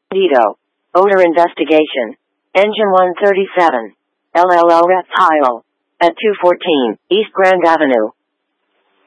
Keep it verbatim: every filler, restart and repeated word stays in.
Dito. Odor investigation. Engine one thirty-seven. L L O reptile. At two fourteen East Grand Avenue.